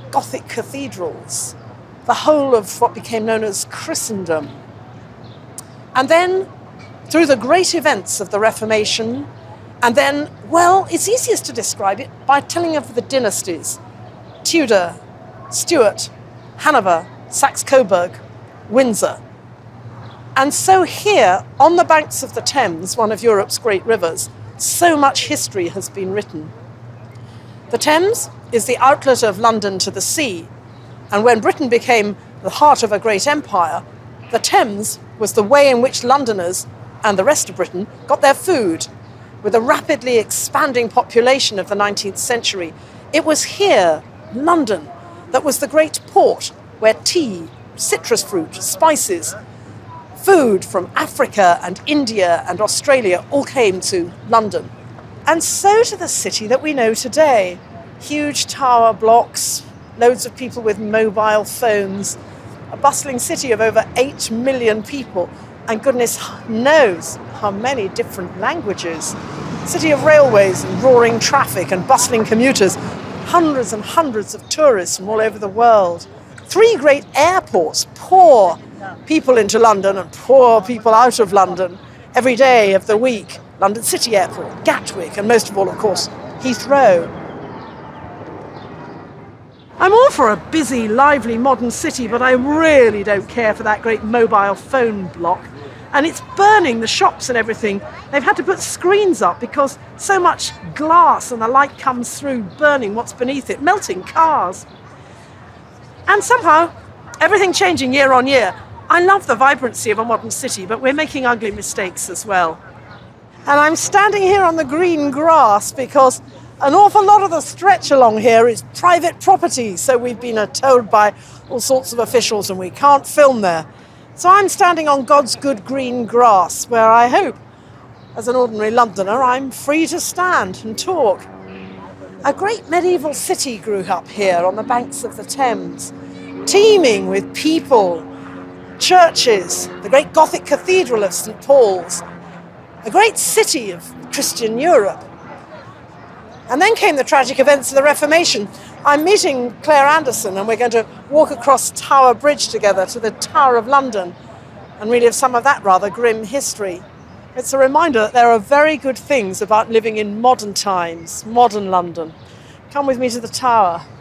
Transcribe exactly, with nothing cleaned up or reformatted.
Gothic cathedrals, the whole of what became known as Christendom. And then, through the great events of the Reformation, and then, well, it's easiest to describe it by telling of the dynasties: Tudor, Stuart, Hanover, Saxe-Coburg, Windsor. And so here, on the banks of the Thames, one of Europe's great rivers, so much history has been written. The Thames is the outlet of London to the sea, and when Britain became the heart of a great empire, the Thames was the way in which Londoners and the rest of Britain got their food. With a rapidly expanding population of the nineteenth century, it was here, London, that was the great port where tea, citrus fruit, spices, food from Africa and India and Australia all came to London. And so to the city that we know today. Huge tower blocks, loads of people with mobile phones, a bustling city of over eight million people, and goodness knows how many different languages. City of railways and roaring traffic and bustling commuters, hundreds and hundreds of tourists from all over the world. Three great airports pour people into London and pour people out of London every day of the week. London City Airport, Gatwick, and most of all, of course, Heathrow. I'm all for a busy, lively, modern city, but I really don't care for that great mobile phone block. And it's burning the shops and everything. They've had to put screens up because so much glass and the light comes through, burning what's beneath it, melting cars. And somehow, everything changing year on year. I love the vibrancy of a modern city, but we're making ugly mistakes as well. And I'm standing here on the green grass because an awful lot of the stretch along here is private property, so we've been told by all sorts of officials, and we can't film there. So I'm standing on God's good green grass, where I hope, as an ordinary Londoner, I'm free to stand and talk. A great medieval city grew up here on the banks of the Thames, teeming with people, churches, the great Gothic cathedral of Saint Paul's, a great city of Christian Europe. And then came the tragic events of the Reformation. I'm meeting Claire Anderson, and we're going to walk across Tower Bridge together to the Tower of London and relive some of that rather grim history. It's a reminder that there are very good things about living in modern times, modern London. Come with me to the Tower.